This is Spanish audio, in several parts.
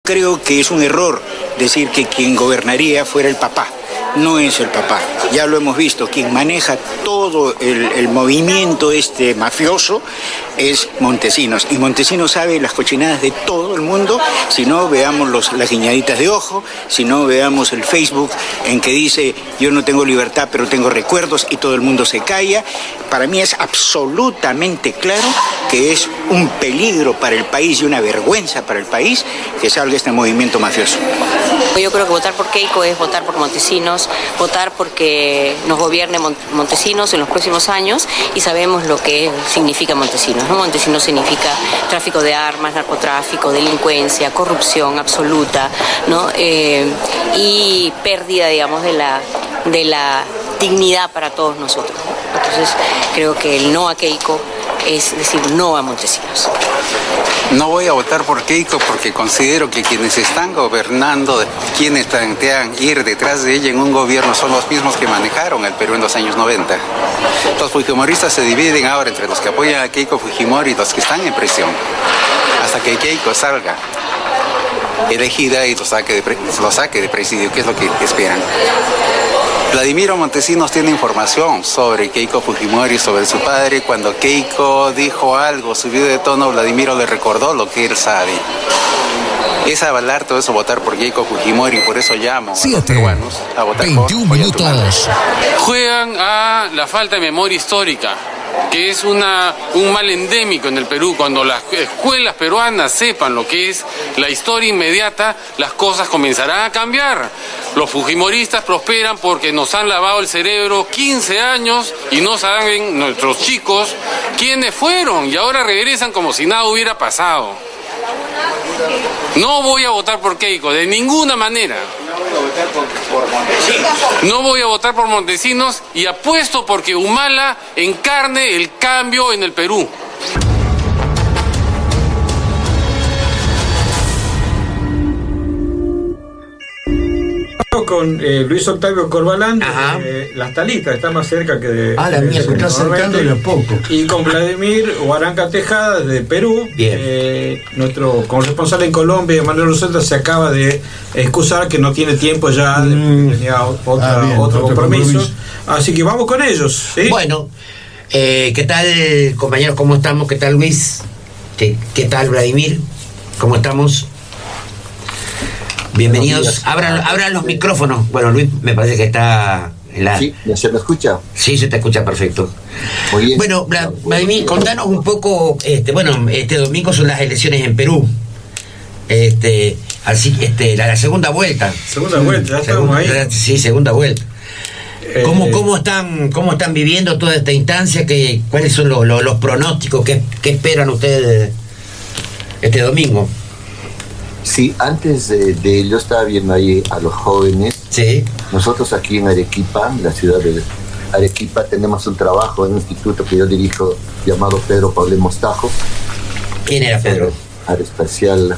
Creo que es un error decir que quien gobernaría fuera el papá. No es el papá, ya lo hemos visto, quien maneja todo el movimiento mafioso es Montesinos, y Montesinos sabe las cochinadas de todo el mundo. Si no, veamos las guiñaditas de ojo, si no, veamos el Facebook en que dice yo no tengo libertad pero tengo recuerdos y todo el mundo se calla. Para mí es absolutamente claro que es un peligro para el país y una vergüenza para el país que salga este movimiento mafioso. Yo creo que votar por Keiko es votar por Montesinos, votar porque nos gobierne Montesinos en los próximos años, y sabemos lo que significa Montesinos, ¿no? Montesinos significa tráfico de armas, narcotráfico, delincuencia, corrupción absoluta, ¿no? Y pérdida, digamos, de la dignidad para todos nosotros. Entonces, creo que el no a Keiko es decir no a Montesinos. No voy a votar por Keiko porque considero que quienes están gobernando, quienes plantean ir detrás de ella en un gobierno, son los mismos que manejaron el Perú en los años 90. Los fujimoristas se dividen ahora entre los que apoyan a Keiko Fujimori y los que están en prisión, hasta que Keiko salga elegida y lo saque de presidio, que es lo que esperan. Vladimiro Montesinos tiene información sobre Keiko Fujimori, sobre su padre. Cuando Keiko dijo algo, subió de tono, Vladimiro le recordó lo que él sabe. Es avalar todo eso, votar por Keiko Fujimori, por eso llamo a los peruanos a votar 21 por minutos. Juegan a la falta de memoria histórica, que es un mal endémico en el Perú. Cuando las escuelas peruanas sepan lo que es la historia inmediata, las cosas comenzarán a cambiar. Los fujimoristas prosperan porque nos han lavado el cerebro 15 años y no saben nuestros chicos quiénes fueron, y ahora regresan como si nada hubiera pasado. No voy a votar por Keiko, de ninguna manera. No voy a votar por Montesinos y apuesto porque Humala encarne el cambio en el Perú. Con Luis Octavio Corbalán, Las Talitas, está más cerca que de... la mía, está acercando de a poco. Y con Vladimir Huaranca Tejada, de Perú. Nuestro corresponsal en Colombia, Manuel Rosetta, se acaba de excusar que no tiene tiempo ya, tenía otro compromiso. Así que vamos con ellos, ¿sí? Bueno, ¿qué tal, compañeros? ¿Cómo estamos? ¿Qué tal, Luis? ¿Qué tal, Vladimir? ¿Cómo estamos? Bienvenidos. Abran los micrófonos. Bueno, Luis me parece que está en la... Sí, ¿se me escucha? Sí, se te escucha perfecto. Muy bien. Bueno, Vladimir, contanos un poco, este domingo son las elecciones en Perú. La segunda vuelta. Segunda vuelta, ya estamos ahí. Sí, segunda vuelta. ¿Cómo están viviendo toda esta instancia? ¿Cuáles son los pronósticos? ¿Qué esperan ustedes este domingo? Sí, antes de yo estaba viendo ahí a los jóvenes. Sí. Nosotros aquí en Arequipa, en la ciudad de Arequipa, tenemos un trabajo en un instituto que yo dirijo llamado Pedro Pablo Mostajo. ¿Quién era Pedro? Aeroespacial,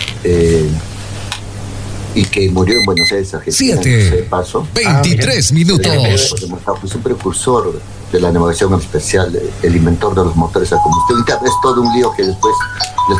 y que murió en Buenos Aires, Argentina. 23 minutos. Es un precursor de la navegación espacial, el inventor de los motores a combustión. Es todo un lío que después